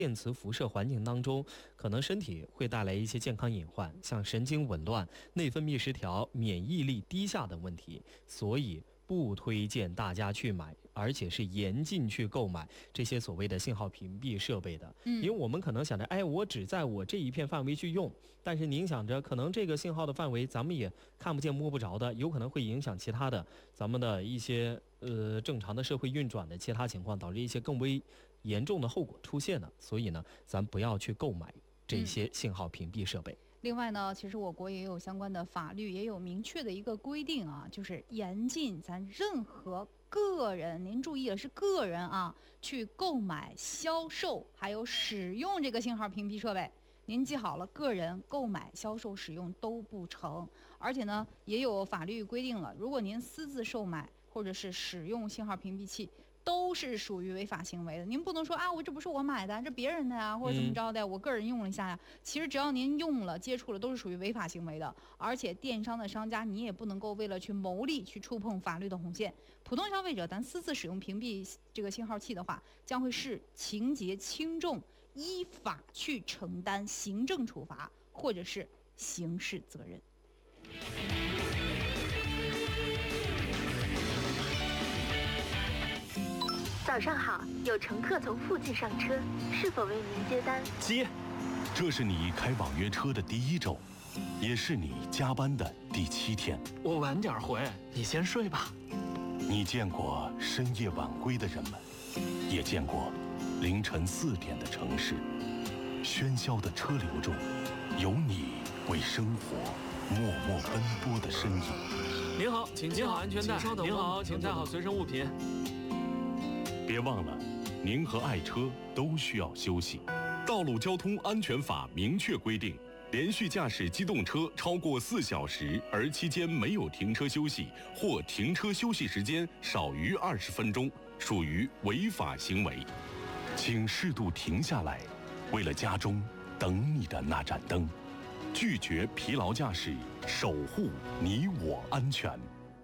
电磁辐射环境当中，可能身体会带来一些健康隐患，像神经紊乱、内分泌失调、免疫力低下等问题，所以不推荐大家去买，而且是严禁去购买这些所谓的信号屏蔽设备的。因为我们可能想着，我只在我这一片范围去用，但是您想着，可能这个信号的范围咱们也看不见摸不着的，有可能会影响其他的咱们的一些正常的社会运转的其他情况，导致一些更为严重的后果出现的。所以呢，咱不要去购买这些信号屏蔽设备。 另外呢，其实我国也有相关的法律，也有明确的一个规定啊，就是严禁咱任何个人，您注意了，是个人啊，去购买、销售还有使用这个信号屏蔽设备。您记好了，个人购买、销售、使用都不成。而且呢，也有法律规定了，如果您私自售买或者是使用信号屏蔽器，都是属于违法行为的。您不能说啊，这不是我买的，这别人的呀，或者怎么着的，我个人用了一下呀。其实只要您用了、接触了，都是属于违法行为的。而且电商的商家，你也不能够为了去牟利去触碰法律的红线。普通消费者，咱私自使用屏蔽这个信号器的话，将会视情节轻重，依法去承担行政处罚或者是刑事责任。 早上好，有乘客从附近上车，是否为您接单？ 接。这是你开网约车的第1周，也是你加班的第7天。 我晚点回，你先睡吧。 你见过深夜晚归的人们，也见过凌晨4点的城市。喧嚣的车流中，有你为生活默默奔波的身影。 您好，请系好安全带。您好，请带好随身物品。 别忘了，您和爱车都需要休息。道路交通安全法明确规定，连续驾驶机动车超过4小时，而期间没有停车休息，或停车休息时间少于20分钟，属于违法行为。请适度停下来，为了家中等你的那盏灯。拒绝疲劳驾驶，守护你我安全。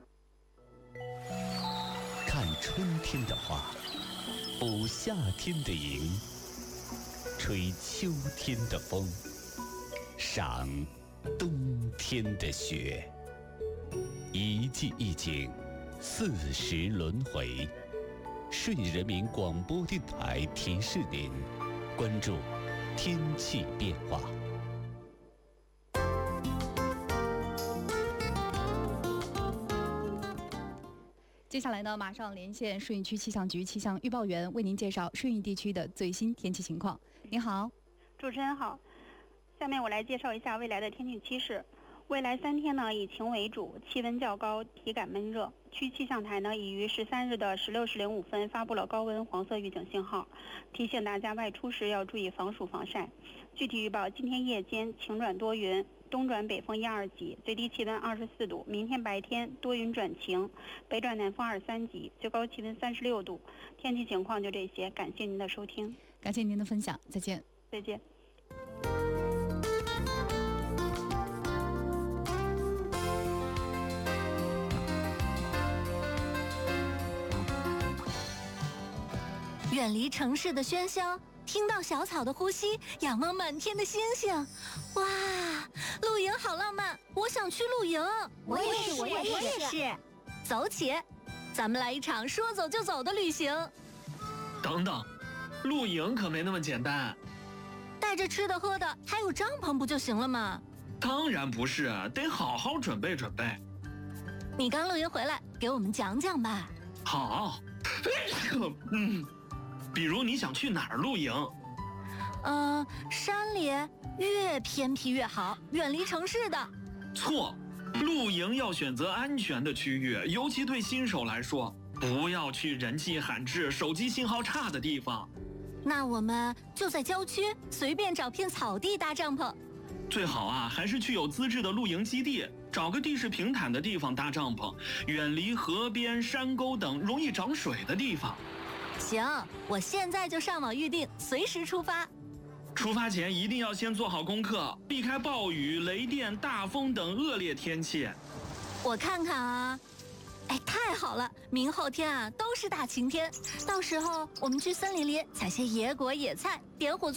看春天的花，捕夏天的萤，吹秋天的风，赏冬天的雪。一季一景，40轮回。顺义人民广播电台提示您，关注天气变化。 接下来呢，马上连线顺义区气象局气象预报员，为您介绍顺义地区的最新天气情况。您好， 主持人好。下面我来介绍一下未来的天气趋势。未来3天呢，以晴为主，气温较高，体感闷热。区气象台呢，已于13日的16时05分发布了高温黄色预警信号，提醒大家外出时要注意防暑防晒。具体预报：今天夜间晴转多云，东转北风1、2级，最低气温24度；明天白天多云转晴，北转南风2、3级，最高气温36度。天气情况就这些，感谢您的收听。 感谢您的分享，再见。 再见。 远离城市的喧嚣，听到小草的呼吸，仰望满天的星星。哇，露营好浪漫，我想去露营。 我也是。 走起，咱们来一场说走就走的旅行。 等等，露营可没那么简单。 带着吃的喝的，还有帐篷不就行了吗？ 当然不是，得好好准备准备。 你刚露营回来，给我们讲讲吧。 好。比如你想去哪儿露营？ 山里，越偏僻越好，远离城市的。 错，露营要选择安全的区域，尤其对新手来说，不要去人迹罕至、手机信号差的地方。 那我们就在郊区随便找片草地搭帐篷。 最好啊，还是去有资质的露营基地，找个地势平坦的地方搭帐篷，远离河边、山沟等容易涨水的地方。 行，我现在就上网预定，随时出发。 出发前一定要先做好功课，避开暴雨、雷电、大风等恶劣天气。 我看看啊，太好了， 明后天啊都是大晴天，到时候我们去森林里采些野果野菜，点火做。